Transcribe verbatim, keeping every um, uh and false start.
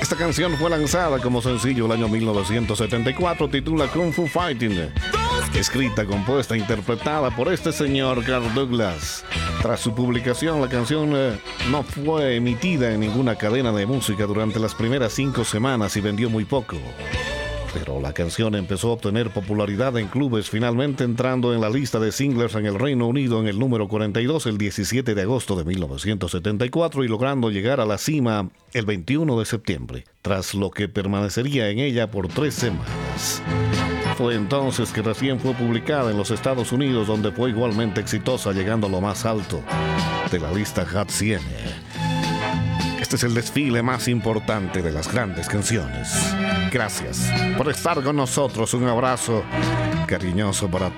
Esta canción fue lanzada como sencillo el año mil novecientos setenta y cuatro, titula Kung Fu Fighting. Escrita, compuesta e interpretada por este señor Carl Douglas. Tras su publicación, la canción eh, no fue emitida en ninguna cadena de música durante las primeras cinco semanas y vendió muy poco. Pero la canción empezó a obtener popularidad en clubes, finalmente entrando en la lista de singles en el Reino Unido en el número cuarenta y dos el diecisiete de agosto de mil novecientos setenta y cuatro y logrando llegar a la cima el veintiuno de septiembre, tras lo que permanecería en ella por tres semanas. Fue entonces que recién fue publicada en los Estados Unidos, donde fue igualmente exitosa, llegando a lo más alto de la lista Hot cien. Este es el desfile más importante de las grandes canciones. Gracias por estar con nosotros. Un abrazo cariñoso para